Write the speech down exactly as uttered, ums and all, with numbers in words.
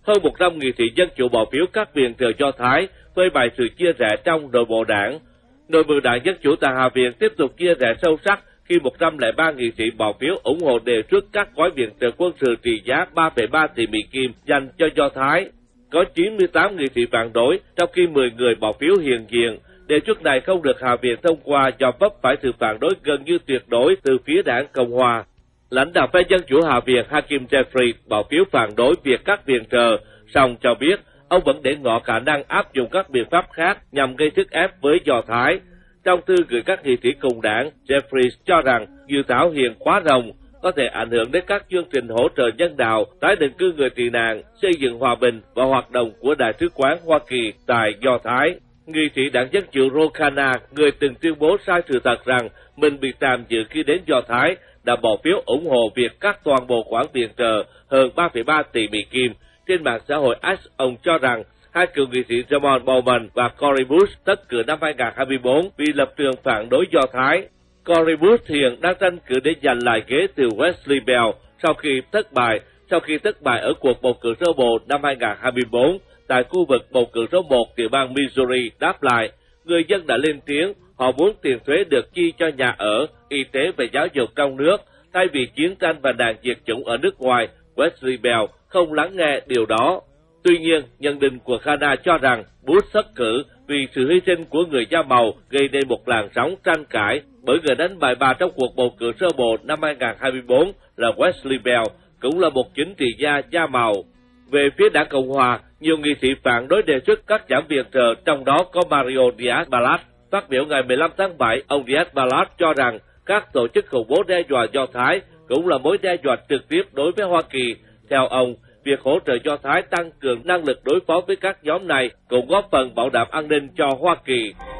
Hơn một trăm nghị sĩ dân chủ bỏ phiếu các viện trợ Do Thái, phơi bày sự chia rẽ trong nội bộ đảng. Nội bộ đảng Dân chủ tại Hạ viện tiếp tục chia rẽ sâu sắc khi một trăm lẻ ba nghị sĩ bỏ phiếu ủng hộ đề xuất các gói viện trợ quân sự trị giá ba phẩy ba tỷ Mỹ Kim dành cho Do Thái. Có chín mươi tám nghị sĩ phản đối, trong khi mười người bỏ phiếu hiện diện. Đề xuất này không được Hạ viện thông qua do vấp phải sự phản đối gần như tuyệt đối từ phía đảng Cộng hòa. Lãnh đạo phe Dân chủ Hạ viện Hakeem Jeffries bỏ phiếu phản đối việc cắt viện trợ, song cho biết ông vẫn để ngỏ khả năng áp dụng các biện pháp khác nhằm gây sức ép với Do Thái. Trong thư gửi các nghị sĩ cùng đảng, Jeffries cho rằng dự thảo hiện quá rộng, có thể ảnh hưởng đến các chương trình hỗ trợ nhân đạo, tái định cư người tị nạn, xây dựng hòa bình và hoạt động của Đại sứ quán Hoa Kỳ tại Do Thái. Nghị sĩ đảng Dân chủ Ro Khanna, người từng tuyên bố sai sự thật rằng mình bị tạm giữ khi đến Do Thái, đã bỏ phiếu ủng hộ việc cắt toàn bộ khoản viện trợ hơn ba phẩy ba tỷ Mỹ Kim. Trên mạng xã hội X, ông cho rằng hai cựu nghị sĩ Ramon Bowman và Cori Bush tất cử năm hai nghìn không trăm hai mươi tư vì lập trường phản đối Do Thái. Cori Bush hiện đang tranh cử để giành lại ghế từ Wesley Bell sau khi thất bại, sau khi thất bại ở cuộc bầu cử sơ bộ năm hai nghìn không trăm hai mươi tư tại khu vực bầu cử số một tiểu bang Missouri. Đáp lại, người dân đã lên tiếng họ muốn tiền thuế được chi cho nhà ở, y tế và giáo dục trong nước thay vì chiến tranh và nạn diệt chủng ở nước ngoài. Wesley Bell không lắng nghe điều đó. Tuy nhiên, nhận định của Khanna cho rằng Bush thất cử vì sự hy sinh của người da màu gây nên một làn sóng tranh cãi, bởi người đánh bại bà trong cuộc bầu cử sơ bộ năm hai nghìn không trăm hai mươi tư là Wesley Bell, cũng là một chính trị gia da màu. Về phía đảng Cộng hòa, nhiều nghị sĩ phản đối đề xuất cắt giảm viện trợ, trong đó có Mario Diaz-Balart. Phát biểu ngày mười lăm tháng bảy, ông Diaz-Balart cho rằng các tổ chức khủng bố đe dọa Do Thái cũng là mối đe dọa trực tiếp đối với Hoa Kỳ. Theo ông, việc hỗ trợ Do Thái tăng cường năng lực đối phó với các nhóm này cũng góp phần bảo đảm an ninh cho Hoa Kỳ.